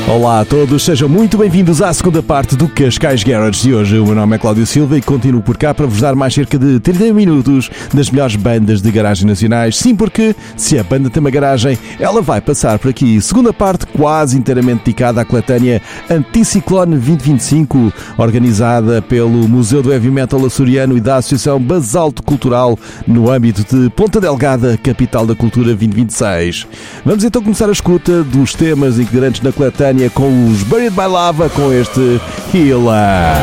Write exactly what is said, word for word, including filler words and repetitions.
Olá a todos, sejam muito bem-vindos à segunda parte do Cascais Garage de hoje. O meu nome é Cláudio Silva e continuo por cá para vos dar mais cerca de trinta minutos das melhores bandas de garagem nacionais. Sim, porque se a banda tem uma garagem, ela vai passar por aqui. Segunda parte quase inteiramente dedicada à coletânea Anticiclone vinte vinte e cinco, organizada pelo Museu do Heavy Metal Açoriano e da Associação Basalto Cultural no âmbito de Ponta Delgada, capital da cultura vinte vinte e seis. Vamos então começar a escuta dos temas integrantes na coletânea com os Buried by Lava, com este Healer.